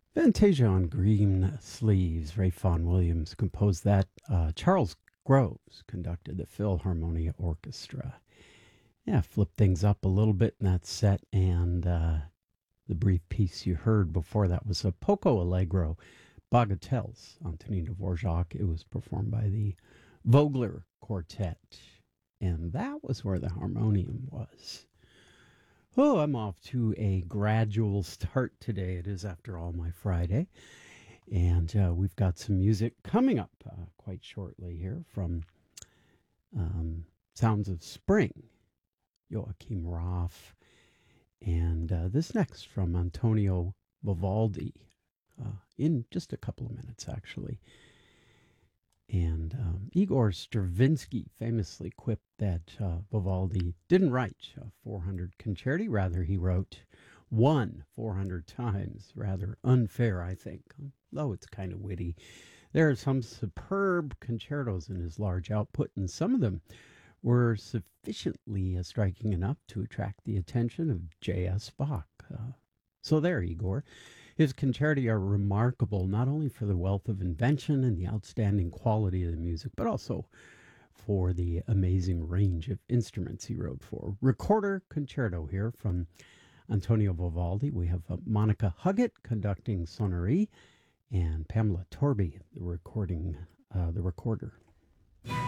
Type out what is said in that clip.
Fantasia on Green Sleeves. Ray Vaughan Williams composed that. Charles Groves conducted the Philharmonia Orchestra. Yeah, flip things up a little bit in that set, and the brief piece you heard before that was a Poco Allegro, Bagatelles, Antonin Dvorak. It was performed by the Vogler Quartet, and that was where the harmonium was. Oh, I'm off to a gradual start today. It is, after all, my Friday. And we've got some music coming up quite shortly here from Sounds of Spring, Joachim Raff. And this next from Antonio Vivaldi in just a couple of minutes, actually. And Igor Stravinsky famously quipped that Vivaldi didn't write 400 concerti, rather he wrote one 400 times. Rather unfair, I think, though it's kind of witty. There are some superb concertos in his large output, and some of them were sufficiently striking enough to attract the attention of J.S. Bach. So there, Igor. His concerti are remarkable not only for the wealth of invention and the outstanding quality of the music, but also for the amazing range of instruments he wrote for. Recorder Concerto here from Antonio Vivaldi. We have Monica Huggett conducting Sonnerie, and Pamela Torby, the recorder.